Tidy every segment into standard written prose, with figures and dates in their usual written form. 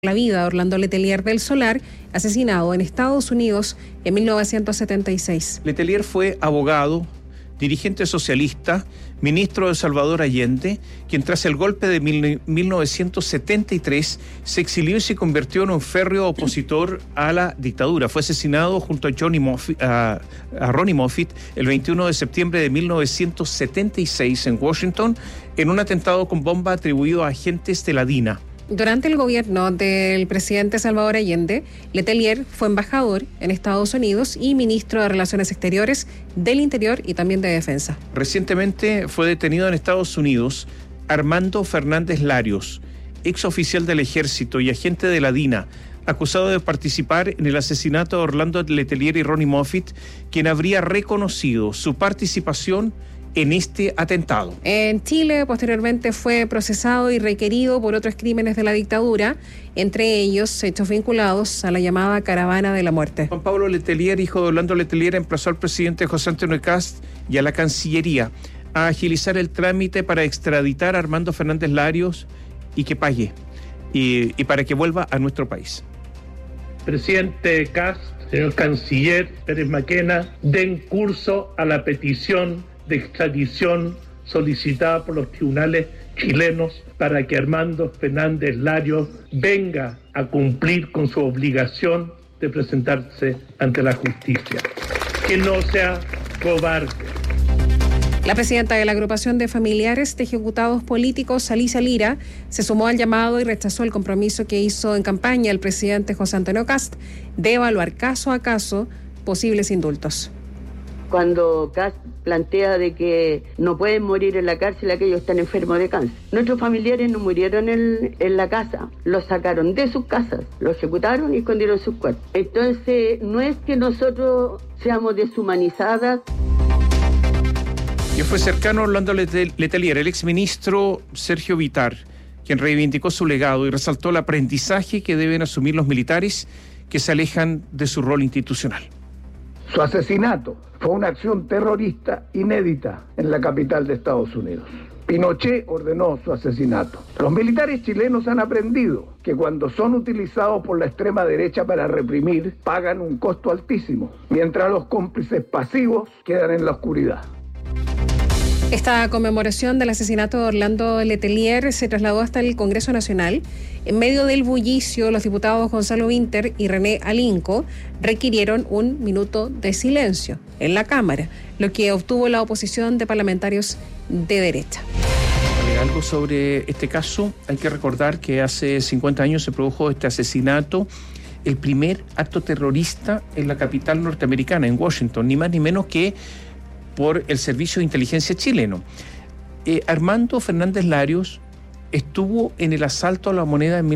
la vida a Orlando Letelier del Solar, asesinado en Estados Unidos en 1976. Letelier fue abogado, dirigente socialista, ministro de Salvador Allende, quien tras el golpe de 1973 se exilió y se convirtió en un férreo opositor a la dictadura. Fue asesinado junto a Ronnie Moffitt el 21 de septiembre de 1976 en Washington en un atentado con bomba atribuido a agentes de la DINA. Durante el gobierno del presidente Salvador Allende, Letelier fue embajador en Estados Unidos y ministro de Relaciones Exteriores, del Interior y también de Defensa. Recientemente fue detenido en Estados Unidos Armando Fernández Larios, ex oficial del Ejército y agente de la DINA, acusado de participar en el asesinato de Orlando Letelier y Ronnie Moffitt, quien habría reconocido su participación en este atentado. En Chile, posteriormente fue procesado y requerido por otros crímenes de la dictadura, entre ellos hechos vinculados a la llamada Caravana de la Muerte. Juan Pablo Letelier, hijo de Orlando Letelier, emplazó al presidente José Antonio Kast y a la Cancillería a agilizar el trámite para extraditar a Armando Fernández Larios y que pague, y para que vuelva a nuestro país. Presidente Kast, señor Canciller Pérez Maquena, den curso a la petición de extradición solicitada por los tribunales chilenos para que Armando Fernández Larios venga a cumplir con su obligación de presentarse ante la justicia. Que no sea cobarde. La presidenta de la agrupación de familiares de ejecutados políticos, Alicia Lira, se sumó al llamado y rechazó el compromiso que hizo en campaña el presidente José Antonio Kast de evaluar caso a caso posibles indultos. Cuando Kast plantea de que no pueden morir en la cárcel aquellos que están enfermos de cáncer. Nuestros familiares no murieron en la casa, los sacaron de sus casas, los ejecutaron y escondieron sus cuerpos. Entonces, no es que nosotros seamos deshumanizadas. Y fue cercano a Orlando Letelier, el exministro Sergio Vitar, quien reivindicó su legado y resaltó el aprendizaje que deben asumir los militares que se alejan de su rol institucional. Su asesinato fue una acción terrorista inédita en la capital de Estados Unidos. Pinochet ordenó su asesinato. Los militares chilenos han aprendido que cuando son utilizados por la extrema derecha para reprimir, pagan un costo altísimo, mientras los cómplices pasivos quedan en la oscuridad. Esta conmemoración del asesinato de Orlando Letelier se trasladó hasta el Congreso Nacional. En medio del bullicio, los diputados Gonzalo Vinter y René Alinco requirieron un minuto de silencio en la Cámara, lo que obtuvo la oposición de parlamentarios de derecha. Algo sobre este caso, hay que recordar que hace 50 años se produjo este asesinato, el primer acto terrorista en la capital norteamericana, en Washington, ni más ni menos que por el Servicio de Inteligencia chileno. Armando Fernández Larios estuvo en el asalto a la Moneda en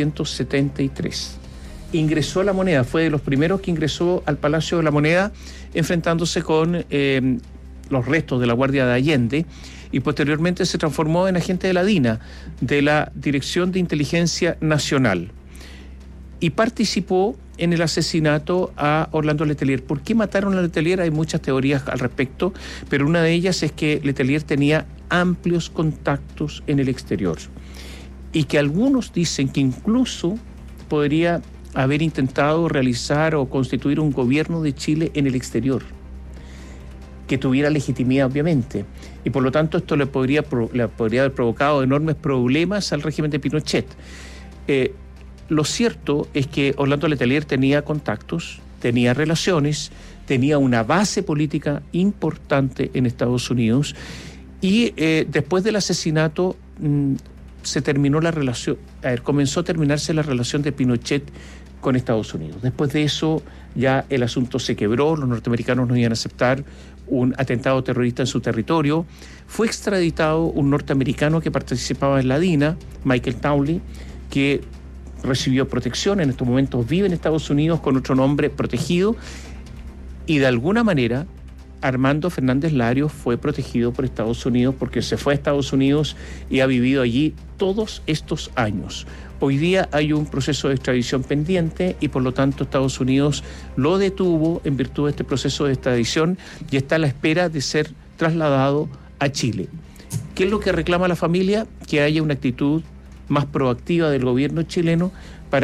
1973. Ingresó a la Moneda, fue de los primeros que ingresó al Palacio de la Moneda, enfrentándose con los restos de la Guardia de Allende, y posteriormente se transformó en agente de la DINA, de la Dirección de Inteligencia Nacional, y participó en el asesinato a Orlando Letelier. ¿Por qué mataron a Letelier? Hay muchas teorías al respecto, pero una de ellas es que Letelier tenía amplios contactos en el exterior y que algunos dicen que incluso podría haber intentado realizar o constituir un gobierno de Chile en el exterior que tuviera legitimidad, obviamente, y por lo tanto esto le podría haber provocado enormes problemas al régimen de Pinochet. Lo cierto es que Orlando Letelier tenía contactos, tenía relaciones, tenía una base política importante en Estados Unidos y después del asesinato se terminó la relación, comenzó a terminarse la relación de Pinochet con Estados Unidos. Después de eso ya el asunto se quebró, los norteamericanos no iban a aceptar un atentado terrorista en su territorio. Fue extraditado un norteamericano que participaba en la DINA, Michael Townley, que recibió protección, en estos momentos vive en Estados Unidos con otro nombre protegido, y de alguna manera Armando Fernández Larios fue protegido por Estados Unidos porque se fue a Estados Unidos y ha vivido allí todos estos años. Hoy día hay un proceso de extradición pendiente y por lo tanto Estados Unidos lo detuvo en virtud de este proceso de extradición y está a la espera de ser trasladado a Chile. ¿Qué es lo que reclama la familia? Que haya una actitud más proactiva del gobierno chileno